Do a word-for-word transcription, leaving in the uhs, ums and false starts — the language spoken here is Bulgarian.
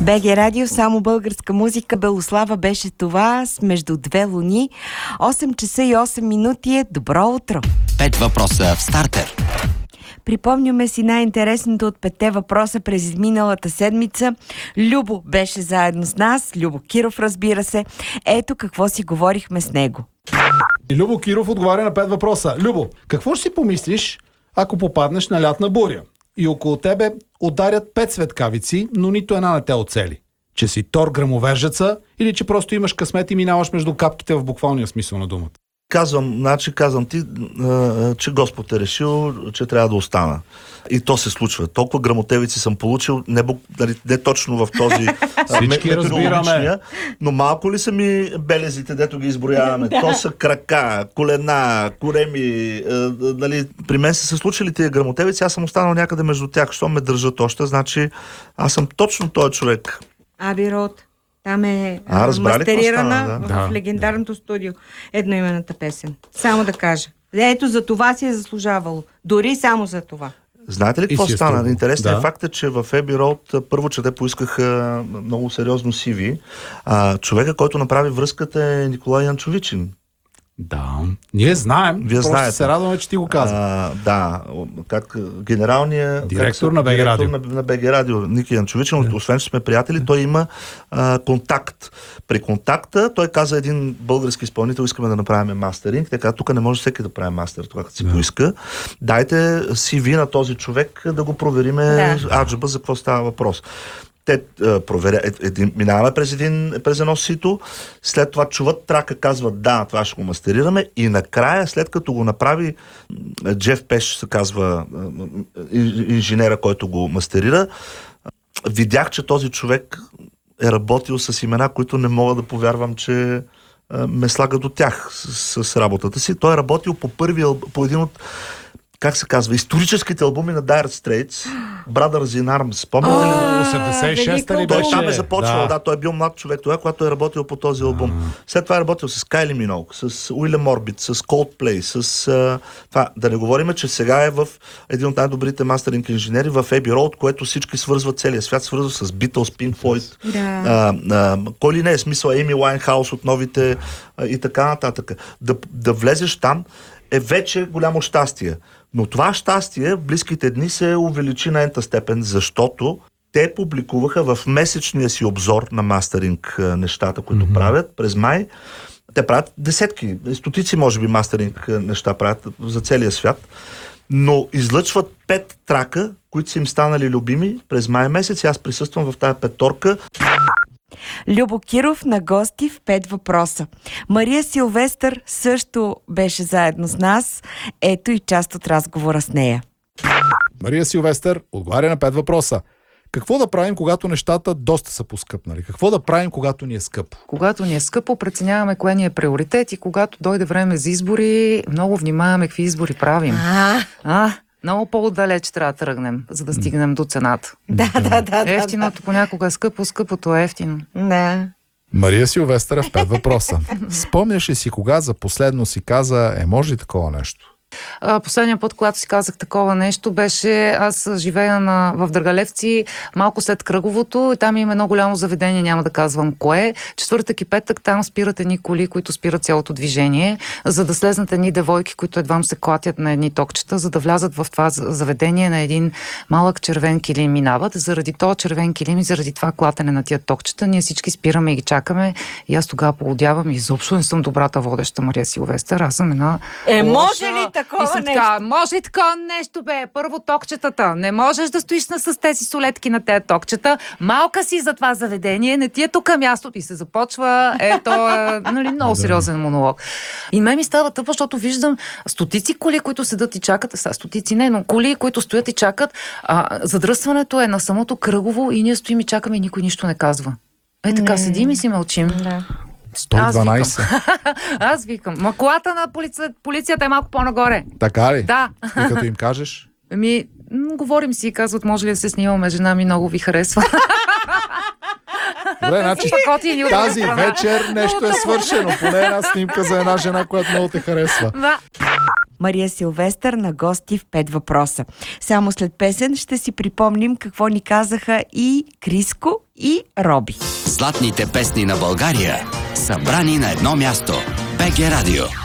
БГ Радио, само българска музика. Белослава беше това с Между две луни. осем часа и осем минути е. Добро утро! Пет въпроса в стартер. Припомняме си най-интересното от петте въпроса през изминалата седмица. Любо беше заедно с нас. Любо Киров, разбира се. Ето какво си говорихме с него. Любо Киров отговаря на пет въпроса. Любо, какво ще си помислиш, ако попаднеш на лятна буря и около тебе ударят пет светкавици, но нито една не те оцели? Че си Тор грамовержеца или че просто имаш късмет и минаваш между капките в буквалния смисъл на думата? Казвам, значи казвам ти, а, че Господ е решил, че трябва да остана. И то се случва. Толкова грамотевици съм получил, не, нали, не точно в този метеорологичния, но малко ли са ми белезите, дето ги изброяваме? То са крака, колена, кореми. А, нали, при мен са се случили тия грамотевици, аз съм останал някъде между тях. Що ме държат още? Значи аз съм точно този човек. Аби Род. Там е а, мастерирана стана, да? в Да. легендарното студио едноименната песен. Само да кажа. Ето за това си е заслужавало. Дори само за това. Знаете ли И какво си е стана? струвало. Интересният Да. факт е, че в Abbey Road първо, че те поискаха много сериозно си ви. А, човека, който направи връзката е Николай Янчовичин. Да. Ние знаем. Вие просто знаете. се радваме, че ти го казваш. А, да, как генералният Директор как, на БГ директор Радио. на, на БГ Радио, Ники Янчовичин, yeah. освен че сме приятели, той има а, контакт. При контакта той каза един български изпълнител, искаме да направим мастеринг. Така, тук не може всеки да прави мастер, това като си Yeah. поиска. Дайте си ви на този човек да го провериме Да. аджаба за какво става въпрос. Те а, проверя, е, един, минаваме през, един, през едно сито, след това чуват трака, казват да, това ще го мастерираме и накрая, след като го направи Джеф Пеш, се казва инженера, който го мастерира, видях, че този човек е работил с имена, които не мога да повярвам, че а, ме слага до тях с, с работата си. Той е работил по първи, по един от, как се казва, историческите албуми на Dire Straits, Brothers in Arms. Спомняте ли? осемдесет и шеста ли Той беше? там е започвал, да. да, той е бил млад човек тогава, когато е работил по този албум. Mm. След това е работил с Кайли Миноуг, с Уилям Орбит, с Coldplay, с а, това. Да не говорим, че сега е в един от най-добрите мастеринг инженери в Abbey Road, което всички свързват, целия свят свързва с Beatles, Pink Floyd. Да. А, а, кой ли не е смисъл, Еми Уайнхаус от новите а, и така нататък. Да, да влезеш там е вече голямо щастие. Но това щастие в близките дни се увеличи на ента степен, защото те публикуваха в месечния си обзор на мастеринг нещата, които mm-hmm. правят през май. Те правят десетки, стотици може би мастеринг неща правят за целия свят, но излъчват пет трака, които са им станали любими през май месец. Аз присъствам в тая петорка. Любо Киров на гости в пет въпроса. Мария Силвестър също беше заедно с нас. Ето и част от разговора с нея. Мария Силвестър отговаря на пет въпроса. Какво да правим, когато нещата доста са поскъпнали? Какво да правим, когато ни е скъпо? Когато ни е скъпо, преценяваме кое ни е приоритет и когато дойде време за избори, много внимаваме какви избори правим. А, А, много по-отдалеч трябва да тръгнем, за да стигнем до цената. да, да, да. Ефтиното понякога е скъпо, скъпото е ефтино. Да. Мария Силвестър в пет въпроса. Спомняш ли си кога за последно си каза, е може ли такова нещо? А, последния път, когато си казах такова нещо, беше, аз живея на, в Драгалевци, малко след Кръговото, и там има едно голямо заведение, няма да казвам кое. Четвъртък и петък там спират едни коли, които спират цялото движение, за да слезнат едни девойки, които едвам се клатят на едни токчета, за да влязат в това заведение на един малък червен килим минават. Заради този червен килим и заради това клатене на тия токчета, ние всички спираме и ги чакаме. И аз тогава полудявам и изобщо не съм добрата водеща Мария Силвестър. Аз съм една Е, лоша. може ли такова И съм нещо? така, може ли такова нещо, бе? Първо токчетата. Не можеш да стоиш на, с тези солетки на тези токчета. Малка си за това заведение, не ти е тук мястото. И се започва, ето, е, нали, много сериозен монолог. И мен ми става тъпо, защото виждам стотици коли, които седат и чакат. Са, стотици не, но коли, които стоят и чакат. А, задръстването е на самото Кръгово и ние стоим и чакаме и никой нищо не казва. Е, така седим и си мълчим. Да. сто и дванайсет. Аз викам. Ма колата на полиция, полицията е малко по-нагоре. Така ли? Да. И като им кажеш? Ами, м, говорим си и казват, може ли да се снимаме, жена ми много ви харесва. Добре, значи Пакоти ни от тази страна. вечер нещо е свършено. Поне една снимка за една жена, която много те харесва. Да. Мария Силвестър на гости в пет въпроса. Само след песен ще си припомним какво ни казаха и Криско, и Роби. Златните песни на България, събрани на едно място. БГ Радио.